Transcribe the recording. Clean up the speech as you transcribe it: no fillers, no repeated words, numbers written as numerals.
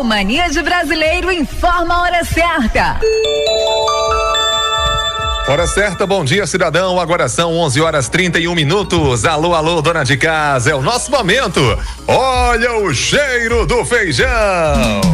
Mania de Brasileiro informa a hora certa. Hora certa, bom dia, cidadão. Agora são 11h31. Alô, alô, dona de casa, é o nosso momento. Olha o cheiro do feijão.